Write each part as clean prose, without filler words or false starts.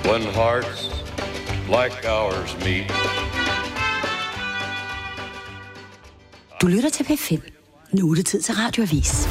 When hearts like ours meet. Du lytter til P5. Nu er det tid til Radioavis.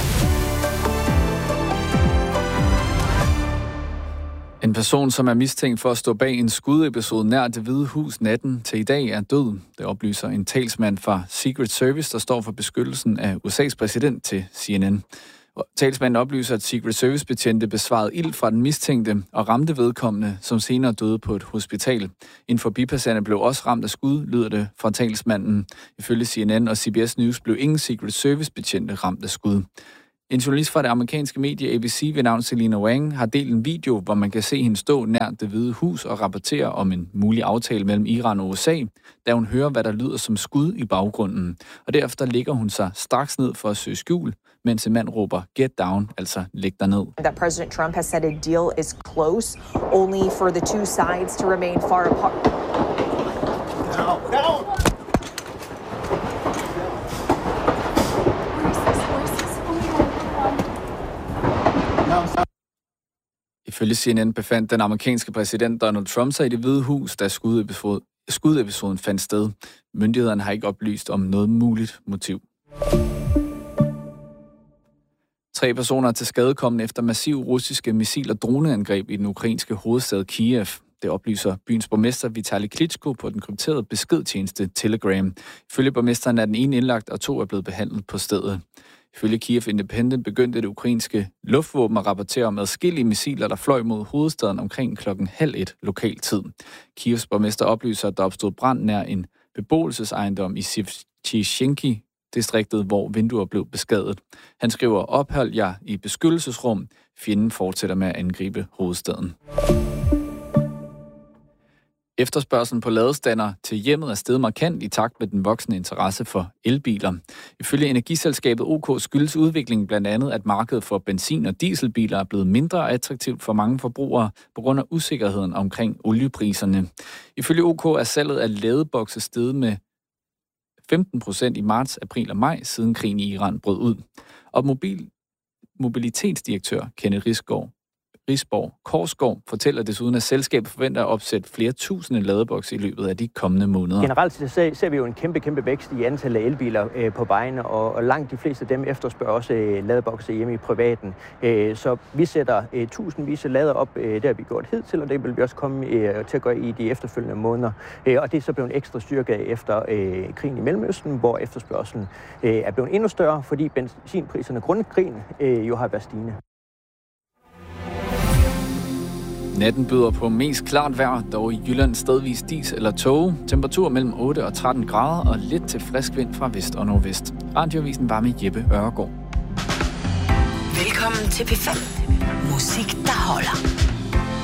En person, som er mistænkt for at stå bag en skudepisode nær Det Hvide Hus natten til i dag, er død. Det oplyser en talsmand fra Secret Service, der står for beskyttelsen af USA's præsident, til CNN. Talsmanden oplyser, at Secret Service-betjente besvarede ild fra den mistænkte og ramte vedkommende, som senere døde på et hospital. En forbipasserende blev også ramt af skud, lyder det fra talsmanden. Ifølge CNN og CBS News blev ingen Secret Service-betjente ramt af skud. En journalist fra det amerikanske medie ABC ved navn Selina Wang har delt en video, hvor man kan se hende stå nær Det Hvide Hus og rapportere om en mulig aftale mellem Iran og USA, da hun hører, hvad der lyder som skud i baggrunden. Og derefter ligger hun sig straks ned for at søge skjul, mens en mand råber "Get down", altså læg dig ned. That President Trump has said a deal is close, only for the two sides to remain far apart. Down. Ifølge CNN befandt den amerikanske præsident Donald Trump sig i Det Hvide Hus, da skudepisoden fandt sted. Myndighederne har ikke oplyst om noget muligt motiv. 3 personer er til skadekomne efter massive russiske missil- og droneangreb i den ukrainske hovedstad Kiev. Det oplyser byens borgmester Vitali Klitschko på den krypterede beskedtjeneste Telegram. Ifølge borgmesteren er den ene indlagt, og 2 er blevet behandlet på stedet. Ifølge Kiev Independent begyndte det ukrainske luftvåben at rapportere om adskillige missiler, der fløj mod hovedstaden omkring 12:30 lokal tid. Kievs borgmester oplyser, at der opstod brand nær en beboelsesejendom i Shevchenki-distriktet, hvor vinduer blev beskadiget. Han skriver: "Ophold jer i beskyttelsesrum. Fjenden fortsætter med at angribe hovedstaden." Efterspørgslen på ladestander til hjemmet er steget markant i takt med den voksende interesse for elbiler. Ifølge energiselskabet OK skyldes udviklingen blandt andet, at markedet for benzin- og dieselbiler er blevet mindre attraktivt for mange forbrugere på grund af usikkerheden omkring oliepriserne. Ifølge OK er salget af ladebokse steget med 15% i marts, april og maj, siden krigen i Iran brød ud. Og mobilitetsdirektør Kenneth Risborg Korsgaard fortæller desuden, at selskabet forventer at opsætte flere tusinde ladebokse i løbet af de kommende måneder. Generelt ser vi jo en kæmpe vækst i antallet af elbiler på vejene, og langt de fleste af dem efterspørger også ladebokse hjemme i privaten. Så vi sætter tusindvis af lader op, det har vi gjort hidtil, og det vil vi også komme til at gøre i de efterfølgende måneder. Og det er så blevet ekstra styrke efter krigen i Mellemøsten, hvor efterspørgselen er blevet endnu større, fordi benzinpriserne grundet krigen jo har været stigende. Natten byder på mest klart vejr, dog i Jylland stedvis dis eller tåge. Temperatur mellem 8 og 13 grader og lidt til frisk vind fra vest og nordvest. Radioavisen var med Jeppe Ørgaard. Velkommen til P5. Musik, der holder.